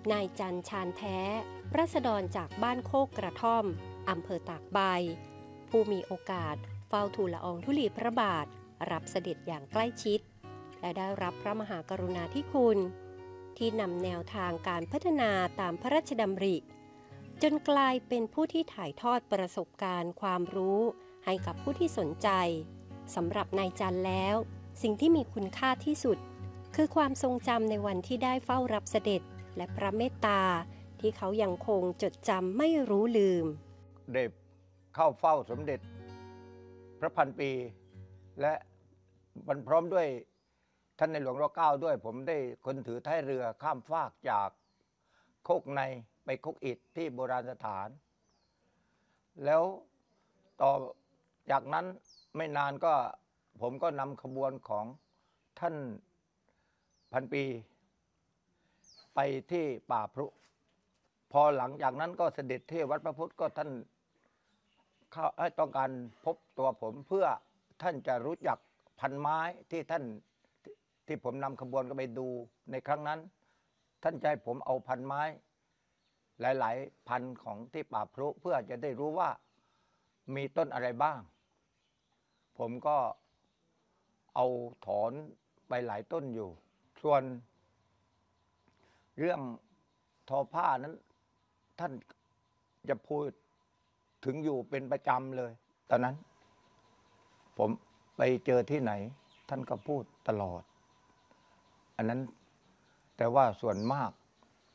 นายจันชาญแท้ราษฎรจากบ้านโคกกระท่อมอำเภอตากใบผู้มีโอกาสเฝ้าทูลละอองธุลีพระบาทรับเสด็จอย่างใกล้ชิดและได้รับพระมหากรุณาธิคุณที่นำแนวทางการพัฒนาตามพระราชดำริจนกลายเป็นผู้ที่ถ่ายทอดประสบการณ์ความรู้ให้กับผู้ที่สนใจสำหรับนายจันแล้วสิ่งที่มีคุณค่าที่สุดคือความทรงจำในวันที่ได้เฝ้ารับเสด็จและพระเมตตาที่เขายังคงจดจำไม่รู้ลืมได้เข้าเฝ้าสมเด็จพระพันปีและมันพร้อมด้วยท่านในหลวงรัชกาลด้วยผมได้คนถือท้ายเรือข้ามฟากจากโคกในไปโคกอิฐที่โบราณสถานแล้วต่อจากนั้นไม่นานก็ผมก็นำขบวนของท่านพันปีไปที่ป่าพรุพอหลังจากนั้นก็เสด็จที่วัดพระพุทธก็ท่านให้ต้องการพบตัวผมเพื่อท่านจะรู้จักพันไม้ที่ผมนำขบวนก็ไปดูในครั้งนั้นท่านจะให้ผมเอาพันไม้หลายๆพันของที่ป่าพรุเพื่อจะได้รู้ว่ามีต้นอะไรบ้างผมก็เอาถอนไปหลายต้นอยู่ส่วนเรื่องทอผ้านั้นท่านจะพูดถึงอยู่เป็นประจำเลยตอนนั้นผมไปเจอที่ไหนท่านก็พูดตลอดอันนั้นแต่ว่าส่วนมาก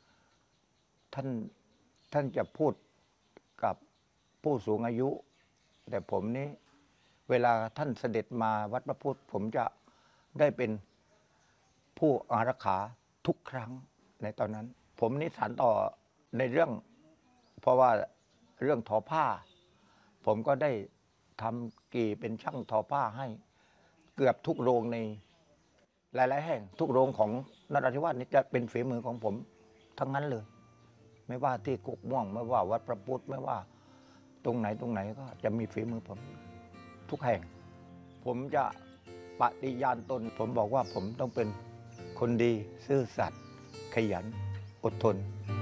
ท่านจะพูดกับผู้สูงอายุแต่ผมนี้เวลาท่านเสด็จมาวัดพระพุทธผมจะได้เป็นผู้อารักขาทุกครั้งในตอนนั้นผมนี่สานต่อในเรื่องเพราะว่าเรื่องทอผ้าผมก็ได้ทำกี่เป็นช่างทอผ้าให้เกือบทุกโรงในหลายๆแห่งทุกโรงของนราธิวาสนี้จะเป็นฝีมือของผมทั้งนั้นเลยไม่ว่าที่กุกม่วงไม่ว่าวัดพระพุทธไม่ว่าตรงไหนก็จะมีฝีมือผมทุกแห่งผมจะปฏิญาณตนผมบอกว่าผมต้องเป็นคนดีซื่อสัตย์ขยันอดทน